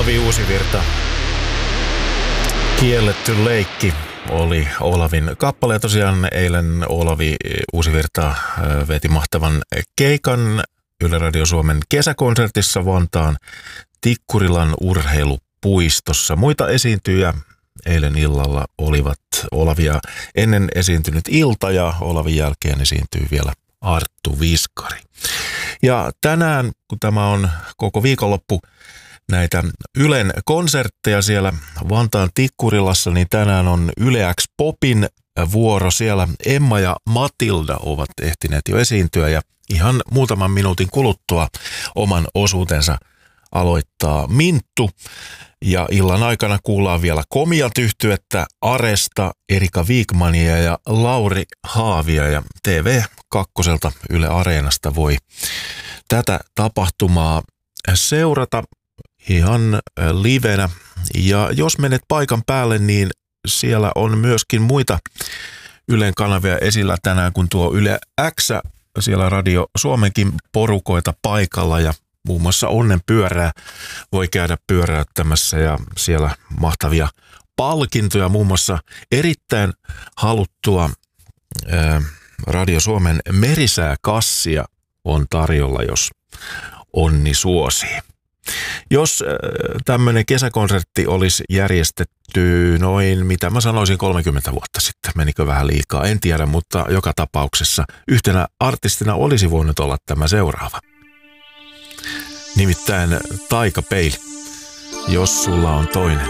Olavi Uusivirta. Kielletty leikki oli Olavin kappale. Tosiaan eilen Olavi Uusivirta veti mahtavan keikan Yle Radio Suomen kesäkonsertissa Vantaan Tikkurilan urheilupuistossa. Muita esiintyjä eilen illalla olivat Olavia ennen esiintynyt Ilta ja Olavin jälkeen esiintyy vielä Arttu Viskari. Ja tänään, kun tämä on koko viikonloppu näitä Ylen konsertteja siellä Vantaan Tikkurilassa, niin tänään on Yle X Popin vuoro. Siellä Emma ja Matilda ovat ehtineet jo esiintyä ja ihan muutaman minuutin kuluttua oman osuutensa aloittaa Minttu. Ja illan aikana kuullaan vielä Komiat-yhtyettä, Aresta, Erika Wigmania ja Lauri Haavia. Ja TV2 Yle Areenasta voi tätä tapahtumaa seurata ihan livenä. Ja jos menet paikan päälle, niin siellä on myöskin muita Ylen kanavia esillä tänään, kun tuo Yle X, siellä Radio Suomenkin porukoita paikalla ja muun muassa Onnenpyörää voi käydä pyöräyttämässä ja siellä mahtavia palkintoja, muun muassa erittäin haluttua Radio Suomen merisääkassia on tarjolla, jos onni suosii. Jos tämmöinen kesäkonsertti olisi järjestetty noin, mitä mä sanoisin, 30 vuotta sitten, menikö vähän liikaa, en tiedä, mutta joka tapauksessa yhtenä artistina olisi voinut olla tämä seuraava. Nimittäin Taikapeili, jos sulla on toinen.